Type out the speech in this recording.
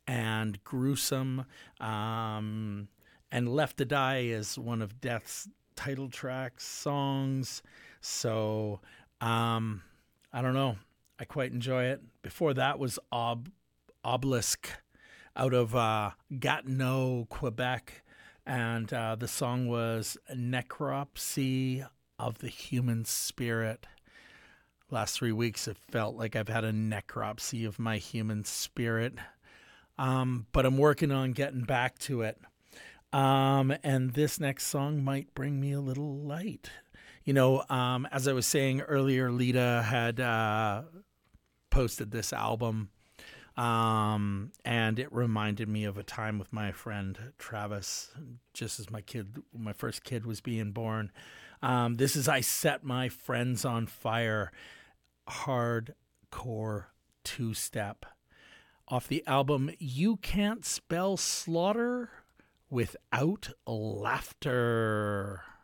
and gruesome. And Left to Die is one of Death's title track songs. So I don't know. I quite enjoy it. Before that was Obelisk out of Gatineau, Quebec. And the song was Necropsy of the Human Spirit. Last 3 weeks, it felt like I've had a necropsy of my human spirit. But I'm working on getting back to it. And this next song might bring me a little light. As I was saying earlier, Lita had posted this album, and it reminded me of a time with my friend Travis, just as my first kid was being born. This is I Set My Friends on Fire, hardcore two-step, off the album You Can't Spell Slaughter Without Laughter.